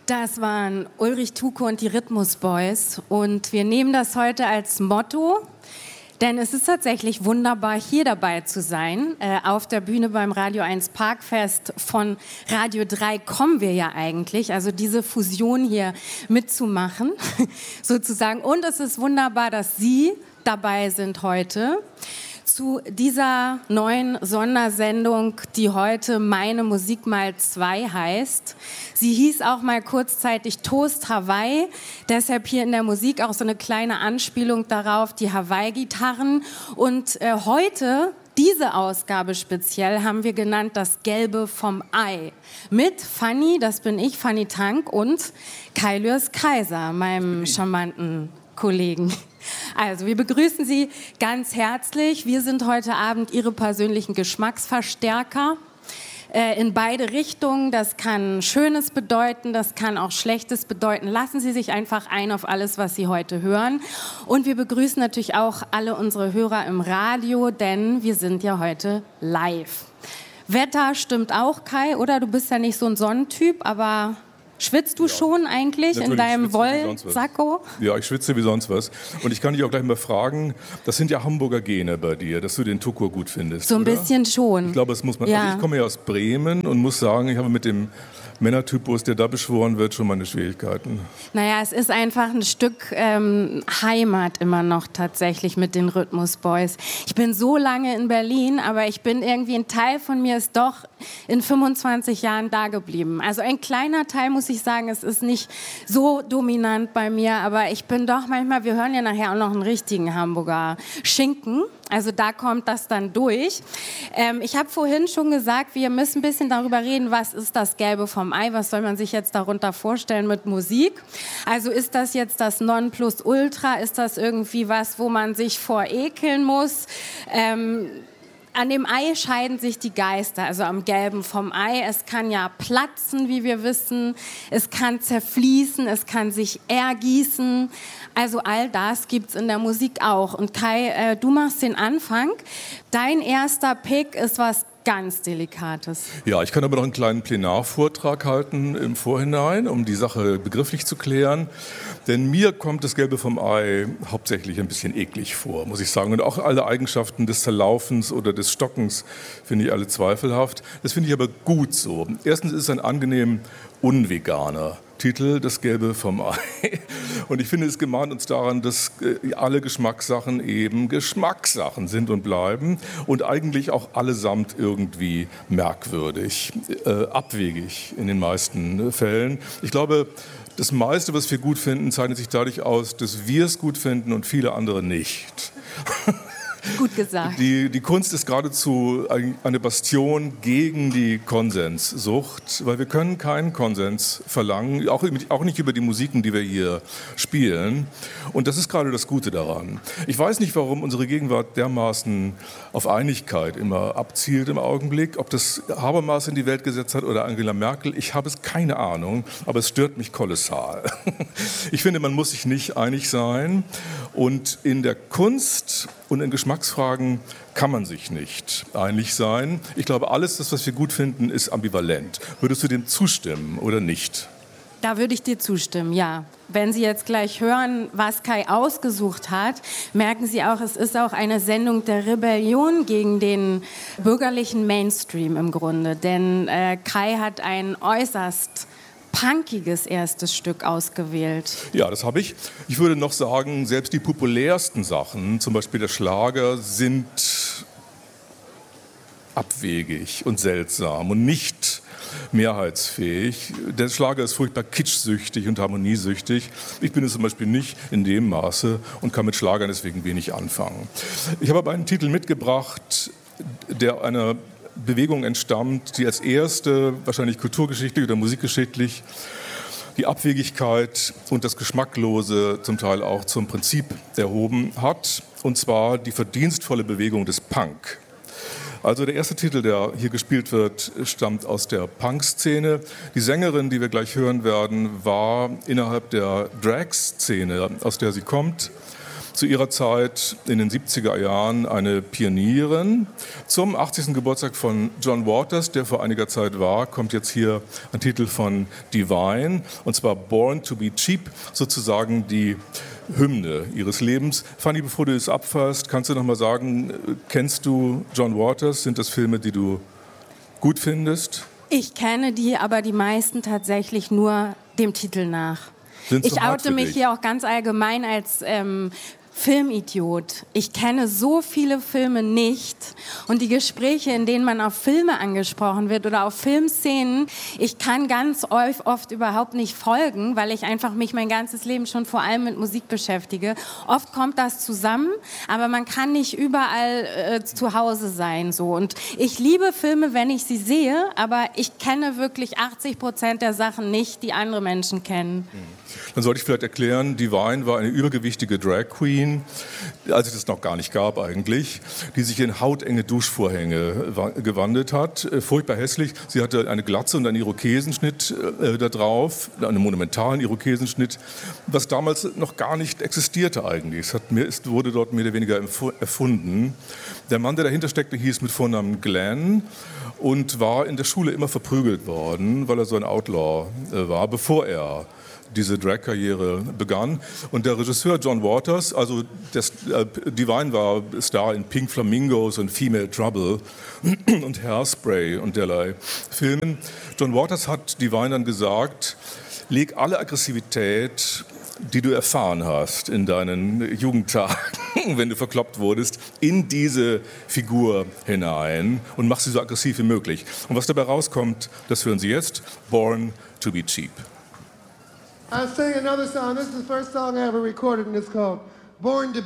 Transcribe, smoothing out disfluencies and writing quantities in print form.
Das waren Ulrich Tuko und die Rhythmus Boys und wir nehmen das heute als Motto, denn es ist tatsächlich wunderbar, hier dabei zu sein. Auf der Bühne beim Radio 1 Parkfest von Radio 3 kommen wir ja eigentlich, also diese Fusion hier mitzumachen sozusagen. Und es ist wunderbar, dass Sie dabei sind heute zu dieser neuen Sondersendung, die heute Meine Musik mal 2 heißt. Sie hieß auch mal kurzzeitig Toast Hawaii, deshalb hier in der Musik auch so eine kleine Anspielung darauf, die Hawaii-Gitarren. Und heute, diese Ausgabe speziell, haben wir genannt das Gelbe vom Ei. Mit Fanny, das bin ich, Fanny Tank, und Kai Lürs Kaiser, meinem charmanten Kollegen. Also, wir begrüßen Sie ganz herzlich. Wir sind heute Abend Ihre persönlichen Geschmacksverstärker in beide Richtungen. Das kann Schönes bedeuten, das kann auch Schlechtes bedeuten. Lassen Sie sich einfach ein auf alles, was Sie heute hören. Und wir begrüßen natürlich auch alle unsere Hörer im Radio, denn wir sind ja heute live. Wetter stimmt auch, Kai, oder? Du bist ja nicht so ein Sonnentyp, aber... Schwitzt du schon eigentlich in deinem Wollsacko? Ja, ich schwitze wie sonst was. Und ich kann dich auch gleich mal fragen, das sind ja Hamburger Gene bei dir, dass du den Tukur gut findest, so ein bisschen schon. Ich glaube, das muss man. Ja. Also ich komme ja aus Bremen und muss sagen, ich habe mit dem Männertypus, der da beschworen wird, schon meine Schwierigkeiten. Naja, es ist einfach ein Stück Heimat immer noch tatsächlich mit den Rhythmus Boys. Ich bin so lange in Berlin, aber ich bin irgendwie, ein Teil von mir ist doch in 25 Jahren da geblieben. Also ein kleiner Teil, muss ich sagen, es ist nicht so dominant bei mir, aber ich bin doch manchmal, wir hören ja nachher auch noch einen richtigen Hamburger Schinken. Also da kommt das dann durch. Ich habe vorhin schon gesagt, wir müssen ein bisschen darüber reden, was ist das Gelbe vom Ei, was soll man sich jetzt darunter vorstellen mit Musik? Also ist das jetzt das Nonplusultra, ist das irgendwie was, wo man sich vor ekeln muss? An dem Ei scheiden sich die Geister, also am Gelben vom Ei. Es kann ja platzen, wie wir wissen. Es kann zerfließen, es kann sich ergießen. Also all das gibt's in der Musik auch. Und Kai, du machst den Anfang. Dein erster Pick ist was ganz Delikates. Ja, ich kann aber noch einen kleinen Plenarvortrag halten im Vorhinein, um die Sache begrifflich zu klären. Denn mir kommt das Gelbe vom Ei hauptsächlich ein bisschen eklig vor, muss ich sagen. Und auch alle Eigenschaften des Zerlaufens oder des Stockens finde ich alle zweifelhaft. Das finde ich aber gut so. Erstens ist es ein angenehm unveganer Titel, das Gelbe vom Ei. Und ich finde, es gemahnt uns daran, dass alle Geschmackssachen eben Geschmackssachen sind und bleiben und eigentlich auch allesamt irgendwie merkwürdig, abwegig in den meisten Fällen. Ich glaube, das meiste, was wir gut finden, zeichnet sich dadurch aus, dass wir es gut finden und viele andere nicht. Gut gesagt. Die Kunst ist geradezu eine Bastion gegen die Konsenssucht, weil wir können keinen Konsens verlangen, auch nicht über die Musiken, die wir hier spielen. Und das ist gerade das Gute daran. Ich weiß nicht, warum unsere Gegenwart dermaßen auf Einigkeit immer abzielt im Augenblick, ob das Habermas in die Welt gesetzt hat oder Angela Merkel. Ich habe es keine Ahnung, aber es stört mich kolossal. Ich finde, man muss sich nicht einig sein. Und in der Kunst und in Geschmacksfragen kann man sich nicht einig sein. Ich glaube, alles, das, was wir gut finden, ist ambivalent. Würdest du dem zustimmen oder nicht? Da würde ich dir zustimmen, ja. Wenn Sie jetzt gleich hören, was Kai ausgesucht hat, merken Sie auch, es ist auch eine Sendung der Rebellion gegen den bürgerlichen Mainstream im Grunde. Denn Kai hat ein äußerst punkiges erstes Stück ausgewählt. Ja, das habe ich. Ich würde noch sagen, selbst die populärsten Sachen, zum Beispiel der Schlager, sind abwegig und seltsam und nicht mehrheitsfähig. Der Schlager ist furchtbar kitschsüchtig und harmoniesüchtig. Ich bin es zum Beispiel nicht in dem Maße und kann mit Schlagern deswegen wenig anfangen. Ich habe aber einen Titel mitgebracht, der einer Bewegung entstammt, die als erste, wahrscheinlich kulturgeschichtlich oder musikgeschichtlich, die Abwegigkeit und das Geschmacklose zum Teil auch zum Prinzip erhoben hat, und zwar die verdienstvolle Bewegung des Punk. Also der erste Titel, der hier gespielt wird, stammt aus der Punk-Szene. Die Sängerin, die wir gleich hören werden, war innerhalb der Drag-Szene, aus der sie kommt, zu ihrer Zeit in den 70er Jahren eine Pionierin. Zum 80. Geburtstag von John Waters, der vor einiger Zeit war, kommt jetzt hier ein Titel von Divine, und zwar Born to be Cheap, sozusagen die Hymne ihres Lebens. Fanny, bevor du es abfasst, kannst du noch mal sagen, kennst du John Waters? Sind das Filme, die du gut findest? Ich kenne die, aber die meisten tatsächlich nur dem Titel nach. Ich oute mich hier auch ganz allgemein als Filmidiot. Ich kenne so viele Filme nicht und die Gespräche, in denen man auf Filme angesprochen wird oder auf Filmszenen, ich kann ganz oft überhaupt nicht folgen, weil ich einfach mich mein ganzes Leben schon vor allem mit Musik beschäftige. Oft kommt das zusammen, aber man kann nicht überall zu Hause sein. So. Und ich liebe Filme, wenn ich sie sehe, aber ich kenne wirklich 80% der Sachen nicht, die andere Menschen kennen. Dann sollte ich vielleicht erklären, Divine war eine übergewichtige Drag Queen, als es das noch gar nicht gab eigentlich, die sich in hautenge Duschvorhänge gewandelt hat. Furchtbar hässlich. Sie hatte eine Glatze und einen Irokesenschnitt da drauf, einen monumentalen Irokesenschnitt, was damals noch gar nicht existierte eigentlich. Es wurde dort mehr oder weniger erfunden. Der Mann, der dahinter steckte, hieß mit Vornamen Glenn und war in der Schule immer verprügelt worden, weil er so ein Outlaw war, bevor er diese Drag-Karriere begann. Und der Regisseur John Waters, also Divine war Star in Pink Flamingos und Female Trouble und Hairspray und derlei Filmen. John Waters hat Divine dann gesagt, leg alle Aggressivität, die du erfahren hast in deinen Jugendtagen, wenn du verkloppt wurdest, in diese Figur hinein und mach sie so aggressiv wie möglich. Und was dabei rauskommt, das hören Sie jetzt, Born to be Cheap. I sing another song. This is the first song I ever recorded, and it's called Born to Be